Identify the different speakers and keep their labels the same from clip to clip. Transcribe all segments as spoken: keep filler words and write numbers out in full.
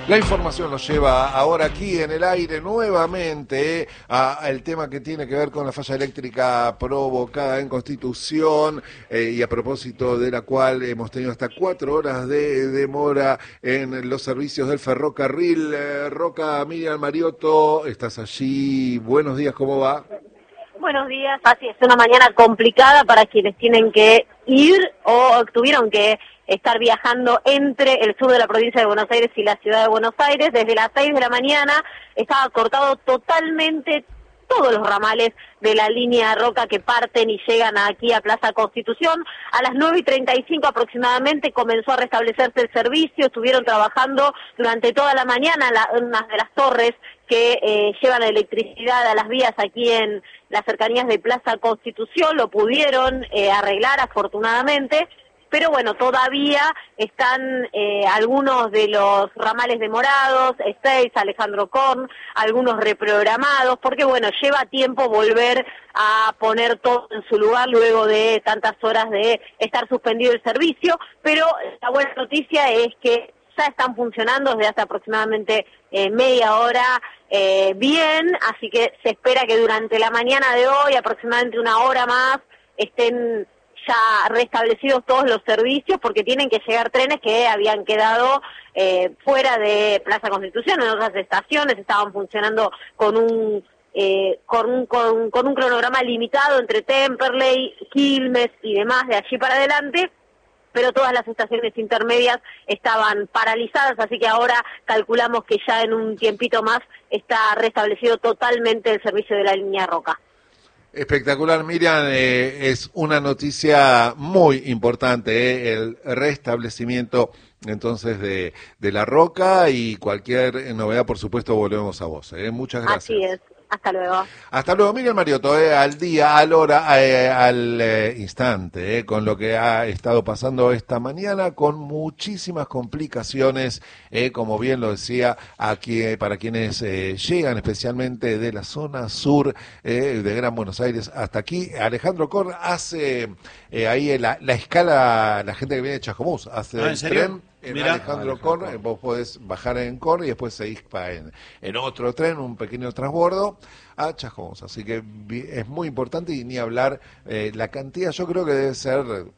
Speaker 1: La información nos lleva ahora aquí en el aire nuevamente eh, al tema que tiene que ver con la falla eléctrica provocada en Constitución eh, y a propósito de la cual hemos tenido hasta cuatro horas de demora en los servicios del ferrocarril. Eh, Roca, Miriam Mariotto, estás allí. Buenos días, ¿cómo va?
Speaker 2: Buenos días, así es, una mañana complicada para quienes tienen que ir o tuvieron que estar viajando entre el sur de la provincia de Buenos Aires y la ciudad de Buenos Aires. Desde las seis de la mañana estaba cortado totalmente todos los ramales de la línea Roca que parten y llegan aquí a Plaza Constitución. A las nueve y treinta y cinco aproximadamente comenzó a restablecerse el servicio, estuvieron trabajando durante toda la mañana la, unas de las torres que eh, llevan electricidad a las vías aquí en las cercanías de Plaza Constitución, lo pudieron eh, arreglar afortunadamente, pero bueno, todavía están eh, algunos de los ramales demorados, Ezeiza, Alejandro Korn, algunos reprogramados, porque bueno, lleva tiempo volver a poner todo en su lugar luego de tantas horas de estar suspendido el servicio, pero la buena noticia es que ya están funcionando desde hace aproximadamente eh, media hora eh, bien, así que se espera que durante la mañana de hoy, aproximadamente una hora más, estén ya restablecidos todos los servicios, porque tienen que llegar trenes que habían quedado eh, fuera de Plaza Constitución, en otras estaciones estaban funcionando con un eh, con un con, con un cronograma limitado entre Temperley, Quilmes y demás de allí para adelante, pero todas las estaciones intermedias estaban paralizadas, así que ahora calculamos que ya en un tiempito más está restablecido totalmente el servicio de la línea Roca.
Speaker 1: Espectacular, Miriam, eh, es una noticia muy importante, eh, el restablecimiento entonces de, de la Roca, y cualquier novedad, por supuesto, volvemos a vos. Eh. Muchas gracias.
Speaker 2: Así es. Hasta luego.
Speaker 1: Hasta luego, Miriam Mariotto, eh, al día, al hora, eh, al eh, instante, eh, con lo que ha estado pasando esta mañana, con muchísimas complicaciones, eh, como bien lo decía, aquí eh, para quienes eh, llegan especialmente de la zona sur eh, de Gran Buenos Aires hasta aquí. Alejandro Korn hace eh, ahí la, la escala, la gente que viene de Chascomús, hace
Speaker 3: ¿Ah,
Speaker 1: el
Speaker 3: en serio?
Speaker 1: tren. En
Speaker 3: Mirá.
Speaker 1: Alejandro Korn, eh, vos podés bajar en Korn y después seguís pa en, en otro tren, un pequeño transbordo a Chascomús. Así que vi, es muy importante, y ni hablar eh, la cantidad, yo creo que debe ser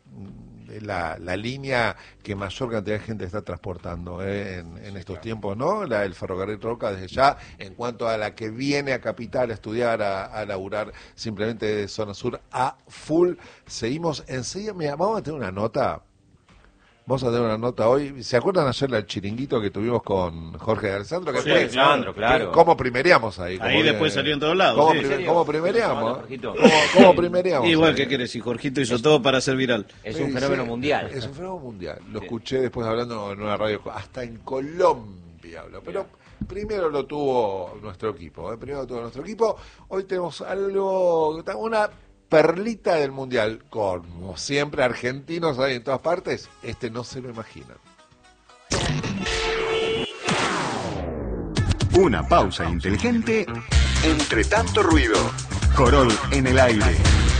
Speaker 1: la, la línea que mayor cantidad de gente está transportando eh, en, en estos tiempos, ¿no? La del ferrocarril Roca, desde ya, en cuanto a la que viene a Capital a estudiar, a, a laburar simplemente de zona sur a full. Seguimos enseguida, mira, vamos a tener una nota. Vamos a tener una nota hoy. ¿Se acuerdan ayer el chiringuito que tuvimos con Jorge de Alessandro? Que
Speaker 3: Sí,
Speaker 1: fue,
Speaker 3: Alessandro, claro.
Speaker 1: ¿Cómo primeríamos ahí?
Speaker 3: Ahí
Speaker 1: ¿Cómo,
Speaker 3: después
Speaker 1: eh,
Speaker 3: salió en todos lados.
Speaker 1: ¿Cómo,
Speaker 3: Sí,
Speaker 1: primer-
Speaker 3: ¿en
Speaker 1: ¿cómo primeríamos?
Speaker 4: Jorgito?
Speaker 1: ¿Cómo, cómo primeríamos?
Speaker 3: Igual
Speaker 1: ahí?
Speaker 3: que querés, si Jorgito hizo todo para ser viral.
Speaker 4: Es
Speaker 1: Sí,
Speaker 4: un fenómeno
Speaker 1: sí,
Speaker 4: mundial.
Speaker 1: Es un fenómeno mundial. Lo escuché después hablando en una radio, hasta en Colombia habló. Pero primero lo tuvo nuestro equipo. ¿eh? Primero lo tuvo nuestro equipo. Hoy tenemos algo, una perlita del mundial. Como siempre, argentinos hay en todas partes. Este no se lo imaginan.
Speaker 5: Una pausa inteligente entre tanto ruido. Corol en el aire.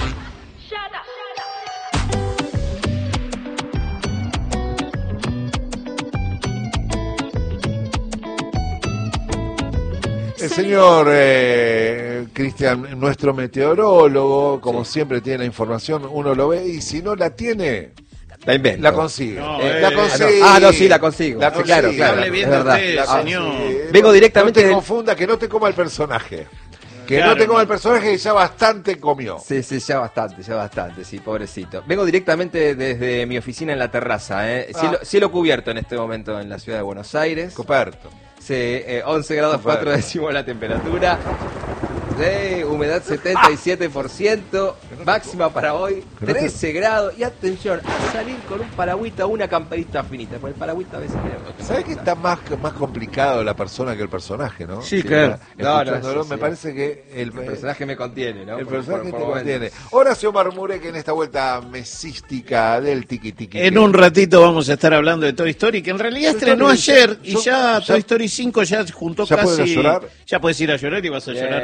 Speaker 1: El señor eh, Cristian, nuestro meteorólogo, como sí. siempre tiene la información, uno lo ve, y si no la tiene,
Speaker 6: la invento.
Speaker 1: La consigue.
Speaker 3: No,
Speaker 1: eh,
Speaker 3: eh,
Speaker 1: la consigue.
Speaker 6: Ah, no, sí, la consigo.
Speaker 1: La
Speaker 6: sí,
Speaker 1: consigue.
Speaker 6: claro, claro.
Speaker 3: Hable bien
Speaker 6: es
Speaker 3: de
Speaker 6: verdad.
Speaker 3: usted,
Speaker 6: Ah,
Speaker 3: señor.
Speaker 1: sí.
Speaker 6: Vengo directamente
Speaker 1: No te
Speaker 6: del-
Speaker 1: confunda, que no te coma el personaje. Que
Speaker 3: Claro,
Speaker 1: no te coma
Speaker 3: no.
Speaker 1: el personaje, que ya bastante comió.
Speaker 6: Sí, sí, ya bastante, ya bastante, sí, pobrecito. Vengo directamente desde mi oficina en la terraza, ¿eh?
Speaker 1: Ah.
Speaker 6: Cielo, cielo cubierto en este momento en la ciudad de Buenos Aires.
Speaker 1: Coperto.
Speaker 6: Sí, eh, once grados
Speaker 1: Coperto.
Speaker 6: cuatro décimos la temperatura. Sí, humedad setenta y siete por ciento, máxima para hoy,
Speaker 1: Que no te-
Speaker 6: trece grados. Y atención, a salir con un paragüita o una camperita finita, porque el paragüita a veces...
Speaker 1: ¿Sabes que está más, más complicado la persona que el personaje, no?
Speaker 3: Sí, claro.
Speaker 6: No, no,
Speaker 1: Escuchándolo,
Speaker 6: sí,
Speaker 1: me
Speaker 6: sí.
Speaker 1: parece que el,
Speaker 6: El personaje me contiene, ¿no?
Speaker 1: el
Speaker 6: Por-
Speaker 1: personaje
Speaker 6: por- por
Speaker 1: te
Speaker 6: momentos.
Speaker 1: contiene. Horacio Marmure, que en esta vuelta mesística del tiki tiki.
Speaker 3: En un ratito vamos a estar hablando de Toy Story, que en realidad
Speaker 1: Toy
Speaker 3: estrenó
Speaker 1: Story,
Speaker 3: ayer y
Speaker 1: yo-
Speaker 3: ya
Speaker 1: ya-
Speaker 3: Toy Story cinco ya juntó
Speaker 1: ¿Ya puedes
Speaker 3: casi...
Speaker 1: ir a llorar?
Speaker 3: Ya puedes ir a llorar y vas a
Speaker 6: Bien.
Speaker 3: llorar un montón.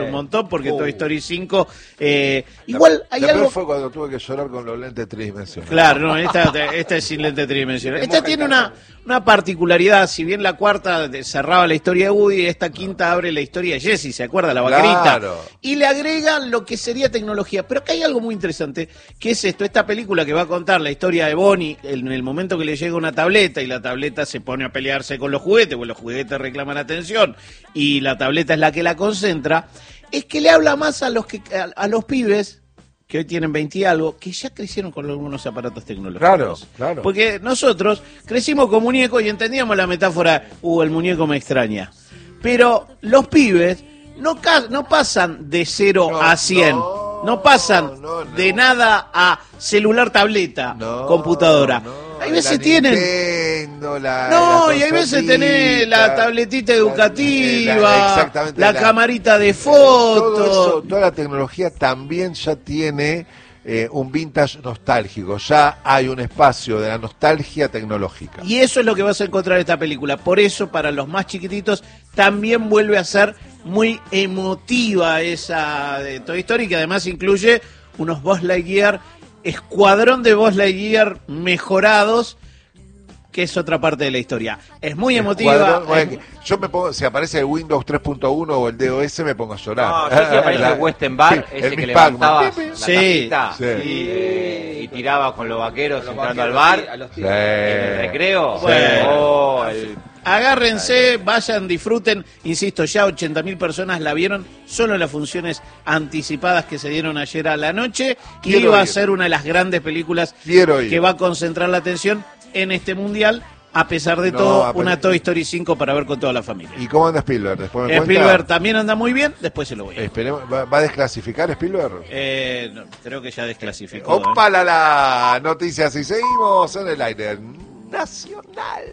Speaker 3: razón, porque
Speaker 1: Oh.
Speaker 3: Toy Story cinco, eh, igual hay
Speaker 1: la peor
Speaker 3: algo...
Speaker 1: fue cuando tuve que llorar con los lentes tridimensionales.
Speaker 3: Claro, no, esta, esta es sin lente tridimensional. Esta tiene una, una particularidad, si bien la cuarta de- cerraba la historia de Woody, esta quinta abre la historia de Jessie, ¿se acuerda? La vaquerita.
Speaker 1: Claro.
Speaker 3: Y le agregan lo que sería tecnología. Pero acá hay algo muy interesante, que es esto, esta película que va a contar la historia de Bonnie en el momento que le llega una tableta y la tableta se pone a pelearse con los juguetes, porque los juguetes reclaman atención y la tableta es la que la concentra, es que le habla más a los, que, a, a los pibes que hoy tienen veinte y algo, que ya crecieron con algunos aparatos tecnológicos.
Speaker 1: Claro, claro.
Speaker 3: Porque nosotros crecimos con muñecos y entendíamos la metáfora, uh, el muñeco me extraña. Pero los pibes no, ca- no pasan de cero
Speaker 1: No,
Speaker 3: a cien.
Speaker 1: no,
Speaker 3: No, pasan
Speaker 1: no, no.
Speaker 3: de nada a celular, tableta,
Speaker 1: No,
Speaker 3: de la nostalgia tecnológica. Y eso es lo que vas a encontrar en esta película. Por eso, para los más chiquititos, también vuelve a ser muy emotiva esa de Toy Story, que además incluye unos Buzz Lightyear, escuadrón de Buzz Lightyear mejorados, que es otra parte de la historia. Es muy emotiva.
Speaker 1: Cuadrón, bueno,
Speaker 3: es-
Speaker 1: yo me pongo, si aparece el Windows tres punto uno o el D O S me pongo a llorar.
Speaker 4: No, yo sí aparece el Western Bar,
Speaker 1: Sí,
Speaker 4: ese
Speaker 1: el
Speaker 4: que
Speaker 1: Miss Pac-Man.
Speaker 4: levantaba
Speaker 1: Pi, pi.
Speaker 4: la
Speaker 3: Sí,
Speaker 4: tapita
Speaker 1: sí.
Speaker 4: y, eh, y tiraba con los vaqueros
Speaker 6: Los
Speaker 4: entrando al
Speaker 6: vaqueros,
Speaker 4: bar
Speaker 6: sí, a los
Speaker 1: Sí.
Speaker 6: tiros.
Speaker 4: en el recreo.
Speaker 3: Bueno.
Speaker 4: Oh, el-
Speaker 3: Agárrense, vayan, disfruten. Insisto, ya ochenta mil personas la vieron solo en las funciones anticipadas que se dieron ayer a la noche. Y
Speaker 1: Quiero
Speaker 3: va a
Speaker 1: ir.
Speaker 3: ser una de las grandes películas
Speaker 1: Quiero ir.
Speaker 3: que va a concentrar la atención en este mundial. A pesar de
Speaker 1: No,
Speaker 3: todo,
Speaker 1: a
Speaker 3: una
Speaker 1: pe-
Speaker 3: Toy Story cinco para ver con toda la familia.
Speaker 1: ¿Y cómo anda Spielberg? Después me cuenta.
Speaker 3: Spielberg también anda muy bien, después se lo voy a...
Speaker 1: Esperemos, ¿va, va a desclasificar Spielberg?
Speaker 3: Eh, no, creo que ya desclasificó. ¿eh?
Speaker 1: ¡Opa, la, la! Noticias y seguimos en el aire nacional.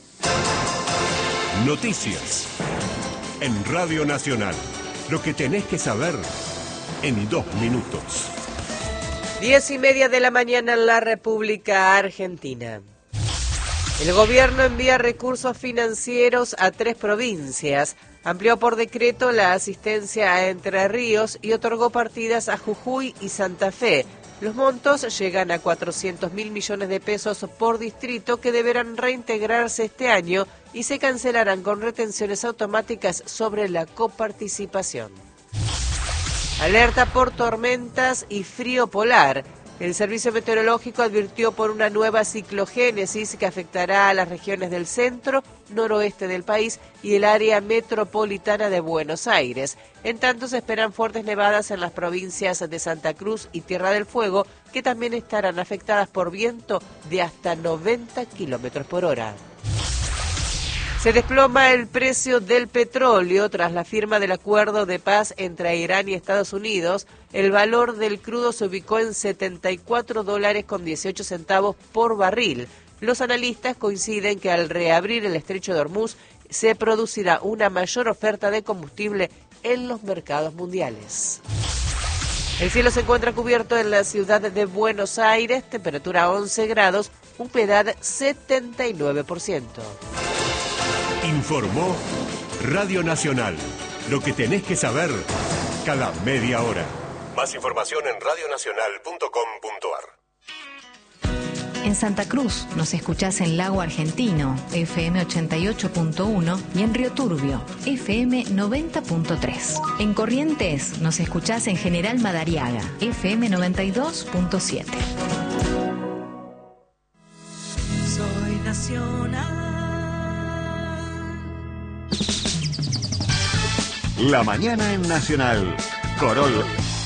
Speaker 7: Noticias. En Radio Nacional. Lo que tenés que saber en dos minutos.
Speaker 8: Diez y media de la mañana en la República Argentina. El gobierno envía recursos financieros a tres provincias, amplió por decreto la asistencia a Entre Ríos y otorgó partidas a Jujuy y Santa Fe. Los montos llegan a cuatrocientos mil millones de pesos por distrito que deberán reintegrarse este año y se cancelarán con retenciones automáticas sobre la coparticipación. Alerta por tormentas y frío polar. El Servicio Meteorológico advirtió por una nueva ciclogénesis que afectará a las regiones del centro, noroeste del país y el área metropolitana de Buenos Aires. En tanto, se esperan fuertes nevadas en las provincias de Santa Cruz y Tierra del Fuego, que también estarán afectadas por viento de hasta noventa kilómetros por hora. Se desploma el precio del petróleo tras la firma del acuerdo de paz entre Irán y Estados Unidos. El valor del crudo se ubicó en setenta y cuatro dólares con dieciocho centavos por barril. Los analistas coinciden que al reabrir el estrecho de Hormuz se producirá una mayor oferta de combustible en los mercados mundiales. El cielo se encuentra cubierto en la ciudad de Buenos Aires, temperatura once grados, humedad setenta y nueve por ciento.
Speaker 7: Informó Radio Nacional. Lo que tenés que saber cada media hora. Más información en radionacional punto com punto ar.
Speaker 9: En Santa Cruz nos escuchás en Lago Argentino, F M ochenta y ocho punto uno, y en Río Turbio, F M noventa punto tres. En Corrientes nos escuchás en General Madariaga, F M noventa y dos punto siete.
Speaker 10: Soy nacional.
Speaker 5: La mañana en Nacional. Corol